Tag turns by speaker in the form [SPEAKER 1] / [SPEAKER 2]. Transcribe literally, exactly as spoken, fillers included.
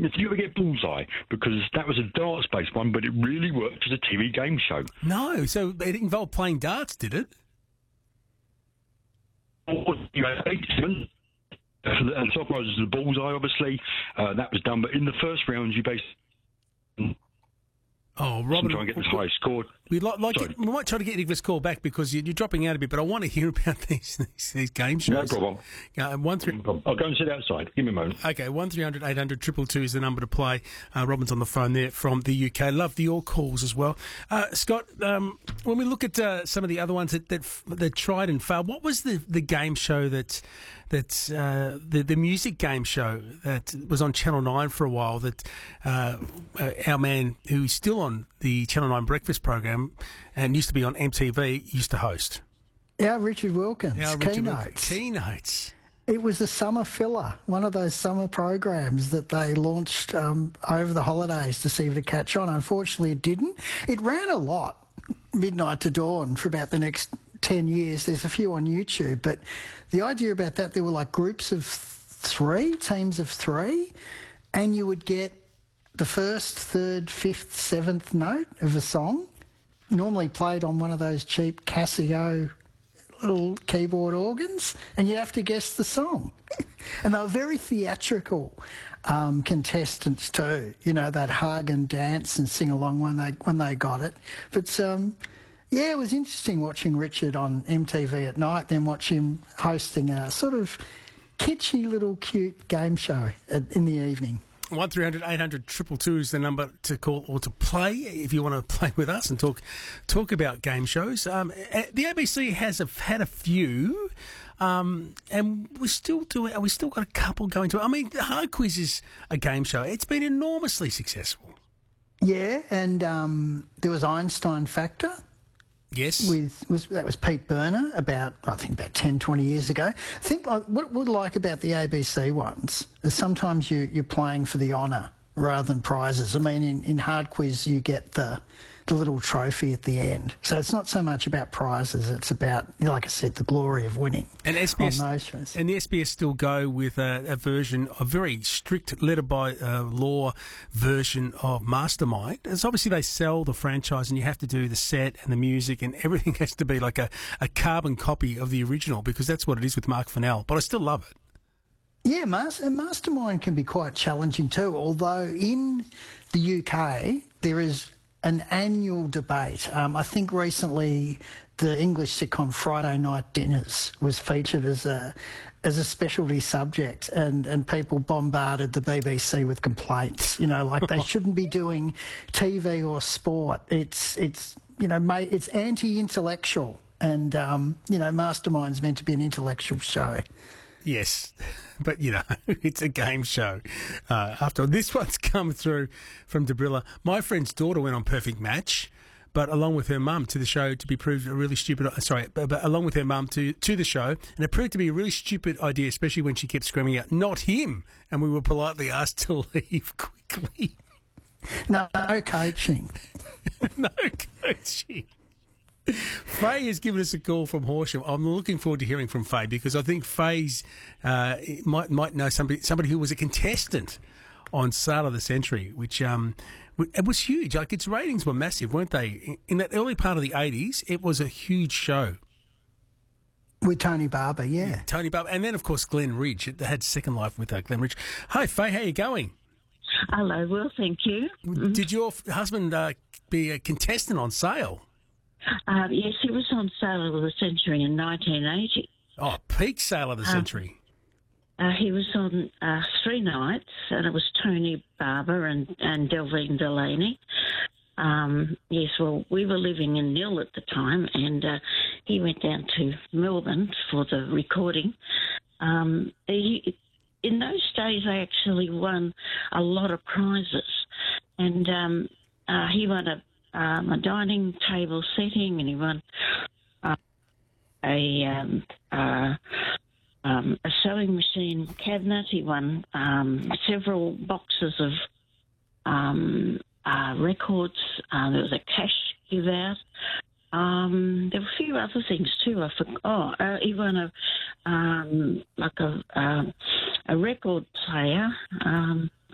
[SPEAKER 1] Did you ever get Bullseye? Because that was a darts-based one, but it really worked as a T V game show.
[SPEAKER 2] No, so it involved playing darts, did it?
[SPEAKER 1] You had eighty-seven. And the top prize was the Bullseye, obviously. Uh, that was done, but in the first round, you basically...
[SPEAKER 2] Oh, Robin,
[SPEAKER 1] try and get the highest score.
[SPEAKER 2] We'd like, like it, we might try to get Nicholas call back because you're, you're dropping out a bit, but I want to hear about these these, these game shows.
[SPEAKER 1] No problem.
[SPEAKER 2] Uh, one three.
[SPEAKER 1] No problem. I'll go and sit outside. Give me a moment.
[SPEAKER 2] Okay, one three hundred eight hundred two two is the number to play. Uh, Robin's on the phone there from the U K. Love the all calls as well. Uh, Scott, um, when we look at uh, some of the other ones that, that that tried and failed, what was the, the game show that that uh, the the music game show that was on Channel Nine for a while that uh, uh, our man who's still on the Channel Nine breakfast program and used to be on M T V used to host?
[SPEAKER 3] Yeah, Richard Wilkins.
[SPEAKER 2] Yeah, Richard
[SPEAKER 3] Keynotes.
[SPEAKER 2] Wilkins. Keynotes.
[SPEAKER 3] It was a summer filler, one of those summer programs that they launched um, over the holidays to see if it catch on. Unfortunately, it didn't. It ran a lot, midnight to dawn, for about the next ten years. There's a few on YouTube, but the idea about that, there were like groups of three, teams of three, and you would get the first, third, fifth, seventh note of a song, normally played on one of those cheap Casio little keyboard organs, and you have to guess the song. And they were very theatrical um, contestants too. You know, they'd hug and dance and sing along when they when they got it. But um, yeah, it was interesting watching Richard on M T V at night, then watch him hosting a sort of kitschy little cute game show at, in the evening.
[SPEAKER 2] one three hundred eight hundred two two is the number to call or to play if you want to play with us and talk talk about game shows. Um, the A B C has a, had a few, um, and we still do. We still got a couple going to. I mean, the Hard Quiz is a game show. It's been enormously successful.
[SPEAKER 3] Yeah, and um, there was Einstein Factor.
[SPEAKER 2] Yes.
[SPEAKER 3] With was that was Pete Burner about I think about ten, twenty years ago. I think like, what what I like about the A B C ones is sometimes you you're playing for the honour rather than prizes. I mean, in, in Hard Quiz you get the the little trophy at the end. So it's not so much about prizes, it's about, like I said, the glory of winning.
[SPEAKER 2] And S B S
[SPEAKER 3] on those shows.
[SPEAKER 2] And the S B S still go with a, a version, a very strict letter by uh, law version of Mastermind. It's obviously they sell the franchise and you have to do the set and the music and everything has to be like a, a carbon copy of the original because that's what it is with Mark Fennell. But I still love it.
[SPEAKER 3] Yeah, Master, Mastermind can be quite challenging too, although in the U K there is an annual debate. Um, I think recently the English sitcom Friday Night Dinners was featured as a as a specialty subject, and, and people bombarded the B B C with complaints. You know, like they shouldn't be doing T V or sport. It's it's you know, mate, it's anti-intellectual, and um, you know, Mastermind's meant to be an intellectual show.
[SPEAKER 2] Yes, but, you know, it's a game show. Uh, after all, this one's come through from Debrilla. My friend's daughter went on Perfect Match, but along with her mum to the show to be proved a really stupid... Sorry, but, but along with her mum to, to the show, and it proved to be a really stupid idea, especially when she kept screaming out, "Not him!" And we were politely asked to leave quickly.
[SPEAKER 3] No, no coaching.
[SPEAKER 2] No coaching. Faye has given us a call from Horsham. I'm looking forward to hearing from Faye because I think Faye's uh, might might know somebody somebody who was a contestant on Sale of the Century, which um, it was huge. Like its ratings were massive, weren't they? In that early part of the eighties, it was a huge show.
[SPEAKER 3] With Tony Barber, yeah.
[SPEAKER 2] yeah Tony Barber, and then of course Glenn Ridge. It had Second Life with uh, Glenn Ridge. Hi Faye, how you going?
[SPEAKER 4] Hello, well, thank you.
[SPEAKER 2] Did your husband uh, be a contestant on Sale?
[SPEAKER 4] Uh, yes, he was on Sale of the Century in nineteen eighty.
[SPEAKER 2] Oh, peak Sale of the Century.
[SPEAKER 4] Uh, uh, he was on uh, three nights, and it was Tony Barber and, and Delvine Delaney. Um, yes, well, we were living in Nil at the time, and uh, he went down to Melbourne for the recording. Um, he, in those days, they actually won a lot of prizes, and um, uh, he won a Um, a dining table setting, and he won uh, a um, uh, um, a sewing machine cabinet. He won um, several boxes of um, uh, records. Uh, there was a cash give out. Um, there were a few other things too. I forgot. Oh, uh, he won a um, like a uh, a record player. Um,